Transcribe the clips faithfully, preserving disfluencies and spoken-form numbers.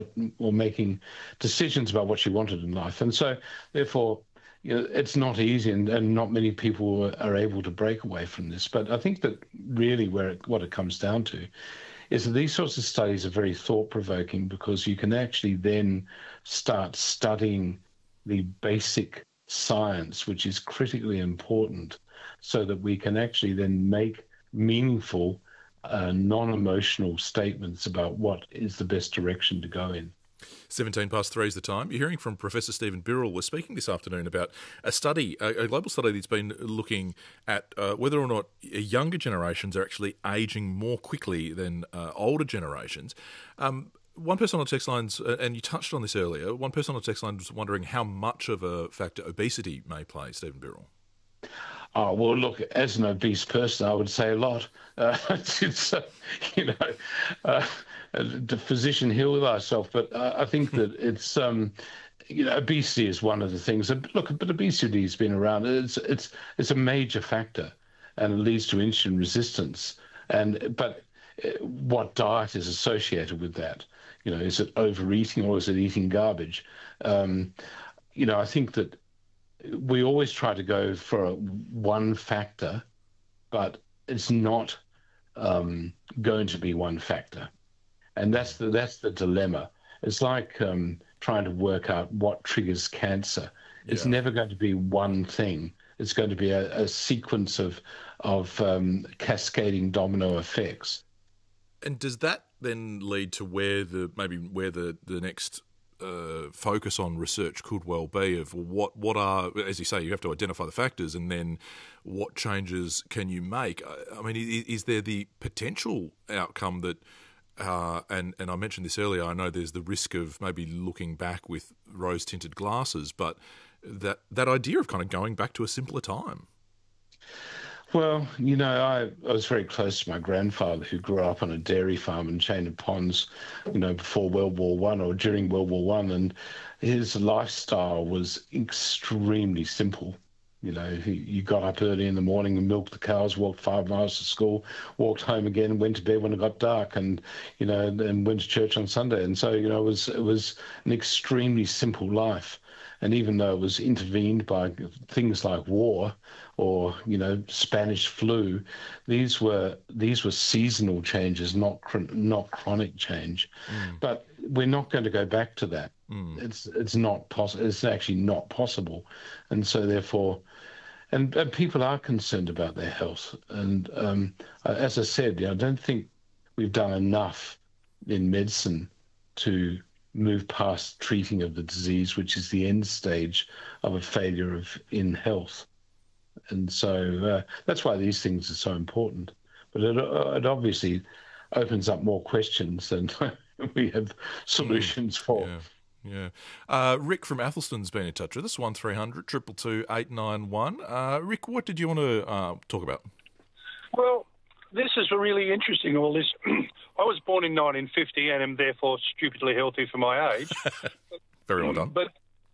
or making decisions about what she wanted in life. And so, therefore, you know, it's not easy, and, and not many people are able to break away from this. But I think that really where it, what it comes down to is that these sorts of studies are very thought-provoking, because you can actually then start studying the basic science, which is critically important, so that we can actually then make meaningful, uh, non-emotional statements about what is the best direction to go in. seventeen past three is the time. You're hearing from Professor Stephen Birrell. We're speaking this afternoon about a study, a, a global study that's been looking at uh, whether or not younger generations are actually ageing more quickly than uh, older generations. Um, one person on the text lines, uh, and you touched on this earlier, one person on the text line was wondering how much of a factor obesity may play, Stephen Birrell. Oh, well, look, as an obese person, I would say a lot. Uh, it's, it's uh, you know, uh, the physician heal thyself. But uh, I think that it's, um, you know, obesity is one of the things. Look, but obesity has been around. It's it's it's a major factor, and it leads to insulin resistance. And but what diet is associated with that? You know, is it overeating, or is it eating garbage? Um, you know, I think that we always try to go for a, one factor, but it's not um, going to be one factor. And that's the, that's the dilemma. It's like um, trying to work out what triggers cancer. It's Yeah. never going to be one thing. It's going to be a, a sequence of, of um, cascading domino effects. And does that then lead to where the maybe where the, the next Uh, focus on research could well be of what what are, as you say, you have to identify the factors, and then what changes can you make? I, I mean, is, is there the potential outcome that, uh, and and I mentioned this earlier, I know there's the risk of maybe looking back with rose tinted glasses, but that that idea of kind of going back to a simpler time. Well, you know, I, I was very close to my grandfather, who grew up on a dairy farm and chain of ponds, you know, before World War One or during World War One, and his lifestyle was extremely simple. You know, he, you got up early in the morning and milked the cows, walked five miles to school, walked home again, went to bed when it got dark, and you know, and went to church on Sunday. And so, you know, it was it was an extremely simple life. And even though it was intervened by things like war or, you know, Spanish flu, these were these were seasonal changes, not not chronic change. Mm. But we're not going to go back to that. Mm. It's it's not possible. It's actually not possible, and so therefore, and, and people are concerned about their health. And um, as I said, you know, I don't think we've done enough in medicine to move past treating of the disease, which is the end stage of a failure of in health. And so uh, that's why these things are so important. But it, it obviously opens up more questions than we have solutions mm, for. Yeah. Yeah. Uh, Rick from Athelstone's been in touch with us, one three hundred, two two two, eight nine one. Uh, Rick, what did you want to uh, talk about? Well, this is really interesting, all this. I was born in nineteen fifty and am therefore stupidly healthy for my age. Very well done. But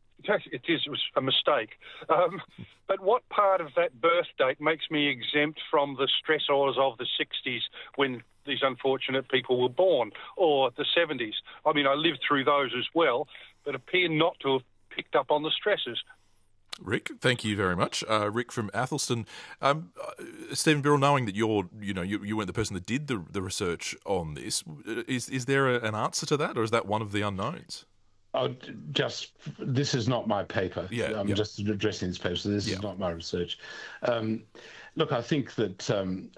it is it was a mistake. Um, but what part of that birth date makes me exempt from the stressors of the sixties when these unfortunate people were born, or the seventies? I mean, I lived through those as well, but appear not to have picked up on the stresses. Rick, thank you very much. Uh, Rick from Athelstone. Um, uh, Stephen Birrell, knowing that you're, you know, you, you weren't the person that did the the research on this, is is there a, an answer to that, or is that one of the unknowns? Oh, just this is not my paper. Yeah, I'm yeah. just addressing this paper, so this yeah. is not my research. Um, look, I think that um,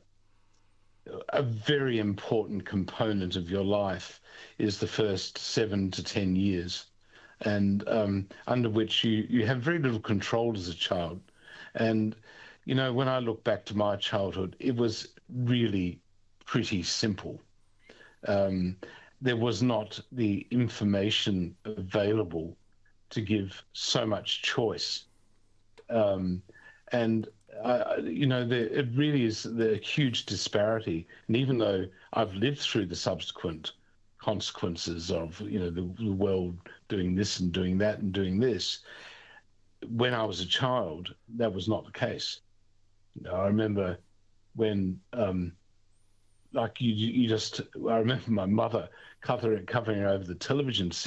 a very important component of your life is the first seven to ten years. And um, under which you, you have very little control as a child. And, you know, when I look back to my childhood, it was really pretty simple. Um, there was not the information available to give so much choice. Um, and, uh, you know, there, it really is the huge disparity. And even though I've lived through the subsequent consequences of, you know, the, the world doing this and doing that and doing this, when I was a child, that was not the case. You know, I remember when um, like you, you just. I remember my mother covering covering over the television